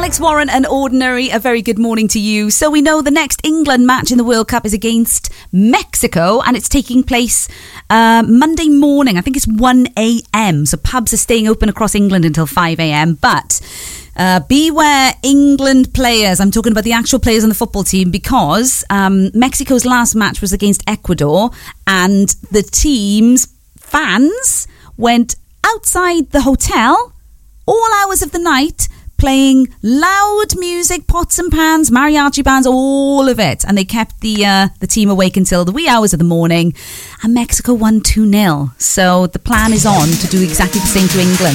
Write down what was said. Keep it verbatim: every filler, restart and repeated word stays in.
Alex Warren and Ordinary, a very good morning to you. So we know the next England match in the World Cup is against Mexico, and it's taking place uh, Monday morning. I think it's one a.m. So pubs are staying open across England until five a.m. But uh, beware England players. I'm talking about the actual players on the football team, because um, Mexico's last match was against Ecuador, and the team's fans went outside the hotel all hours of the night, playing loud music, pots and pans, mariachi bands, all of it. And they kept the uh, the team awake until the wee hours of the morning. And Mexico won two nil. So the plan is on to do exactly the same to England.